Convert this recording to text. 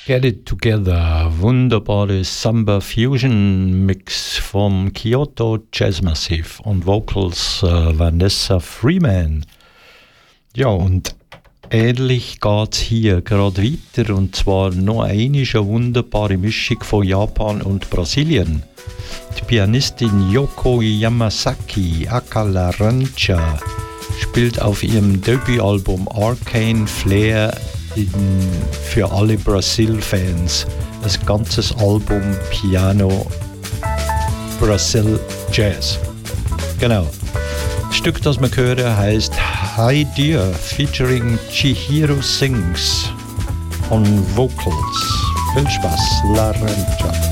Get It Together, wunderbare Samba Fusion Mix vom Kyoto Jazz Massive und Vocals Vanessa Freeman. Ja, und ähnlich geht es hier gerade weiter, und zwar noch eine wunderbare Mischung von Japan und Brasilien. Die Pianistin Yoko Yamasaki aka Laranja spielt auf ihrem Debütalbum Arcane Flair für alle Brasil-Fans ein ganzes Album Piano Brasil Jazz. Genau. Das Stück, das wir hören, heißt Hi Dear featuring Chihiro Sings on Vocals. Viel Spaß, Laranja.